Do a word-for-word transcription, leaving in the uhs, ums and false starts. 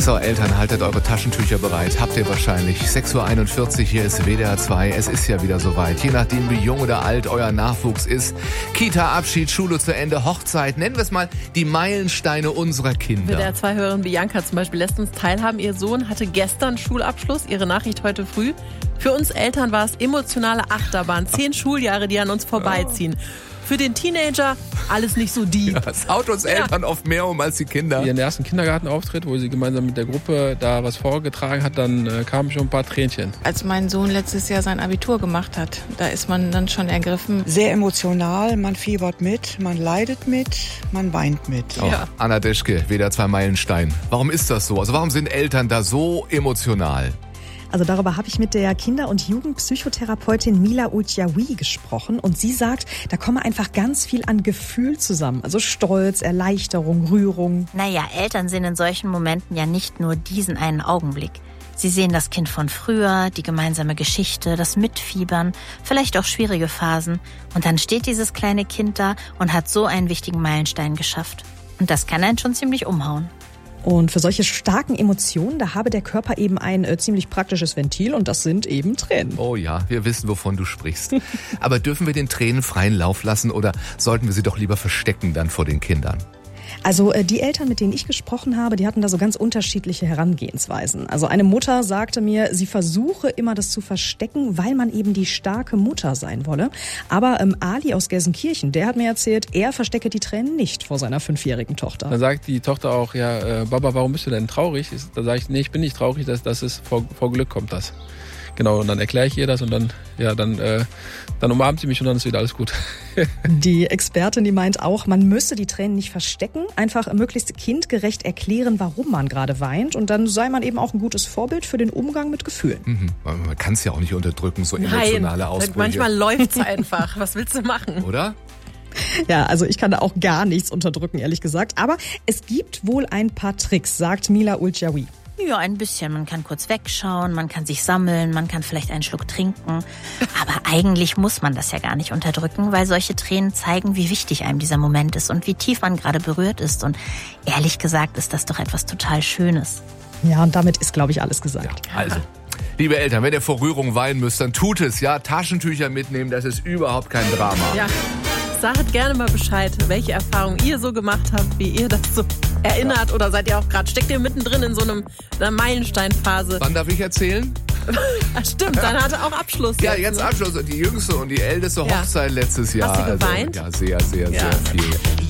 So, Eltern, haltet eure Taschentücher bereit. Habt ihr wahrscheinlich. sechs Uhr einundvierzig, hier ist W D R zwei. Es ist ja wieder soweit. Je nachdem, wie jung oder alt euer Nachwuchs ist. Kita-Abschied, Schule zu Ende, Hochzeit. Nennen wir es mal die Meilensteine unserer Kinder. W D R zwei-Hörerin Bianca zum Beispiel lässt uns teilhaben. Ihr Sohn hatte gestern Schulabschluss. Ihre Nachricht heute früh. Für uns Eltern war es emotionale Achterbahn. Zehn Schuljahre, die an uns vorbeiziehen. Für den Teenager alles nicht so deep. Ja, das haut uns Eltern ja oft mehr um als die Kinder. Ihren ersten Kindergartenauftritt, wo sie gemeinsam mit der Gruppe da was vorgetragen hat, dann äh, kamen schon ein paar Tränchen. Als mein Sohn letztes Jahr sein Abitur gemacht hat, da ist man dann schon ergriffen. Sehr emotional, man fiebert mit, man leidet mit, man weint mit. Oh, Ja. Anna Deschke, W D R zwei Meilenstein. Warum ist das so? Also warum sind Eltern da so emotional? Also darüber habe ich mit der Kinder- und Jugendpsychotherapeutin Mila Ulciawi gesprochen und sie sagt, da komme einfach ganz viel an Gefühl zusammen. Also Stolz, Erleichterung, Rührung. Naja, Eltern sehen in solchen Momenten ja nicht nur diesen einen Augenblick. Sie sehen das Kind von früher, die gemeinsame Geschichte, das Mitfiebern, vielleicht auch schwierige Phasen. Und dann steht dieses kleine Kind da und hat so einen wichtigen Meilenstein geschafft. Und das kann einen schon ziemlich umhauen. Und für solche starken Emotionen, da habe der Körper eben ein äh, ziemlich praktisches Ventil und das sind eben Tränen. Oh ja, wir wissen, wovon du sprichst. Aber dürfen wir den Tränen freien Lauf lassen oder sollten wir sie doch lieber verstecken dann vor den Kindern? Also äh, die Eltern, mit denen ich gesprochen habe, die hatten da so ganz unterschiedliche Herangehensweisen. Also eine Mutter sagte mir, sie versuche immer das zu verstecken, weil man eben die starke Mutter sein wolle. Aber ähm, Ali aus Gelsenkirchen, der hat mir erzählt, er verstecke die Tränen nicht vor seiner fünfjährigen Tochter. Dann sagt die Tochter auch, ja, äh, Baba, warum bist du denn traurig? Da sage ich, nee, ich bin nicht traurig, das, das ist vor, vor Glück kommt das. Genau, und dann erkläre ich ihr das und dann, ja, dann, äh, dann umarmt sie mich und dann ist wieder alles gut. Die Expertin, die meint auch, man müsse die Tränen nicht verstecken, einfach möglichst kindgerecht erklären, warum man gerade weint und dann sei man eben auch ein gutes Vorbild für den Umgang mit Gefühlen. Mhm. Man kann es ja auch nicht unterdrücken, so emotionale Nein, Ausbrüche. manchmal läuft's einfach. Was willst du machen? Oder? Ja, also ich kann da auch gar nichts unterdrücken, ehrlich gesagt. Aber es gibt wohl ein paar Tricks, sagt Mila Ulciawi. Ja, ein bisschen. Man kann kurz wegschauen, man kann sich sammeln, man kann vielleicht einen Schluck trinken. Aber eigentlich muss man das ja gar nicht unterdrücken, weil solche Tränen zeigen, wie wichtig einem dieser Moment ist und wie tief man gerade berührt ist. Und ehrlich gesagt ist das doch etwas total Schönes. Ja, und damit ist, glaube ich, alles gesagt. Ja, also. Liebe Eltern, wenn ihr vor Rührung weinen müsst, dann tut es, ja. Taschentücher mitnehmen, das ist überhaupt kein Drama. Ja. Sagt gerne mal Bescheid, welche Erfahrungen ihr so gemacht habt, wie ihr das so erinnert. Oder seid ihr auch gerade, steckt ihr mittendrin in so einem, einer Meilensteinphase? Wann darf ich erzählen? Ach, stimmt, dann hatte auch Abschluss. Ja, jetzt, jetzt ne? Abschluss. Die jüngste und die älteste Ja. Hochzeit letztes Jahr. Hast du geweint? Also, ja, sehr, sehr, Ja. sehr viel.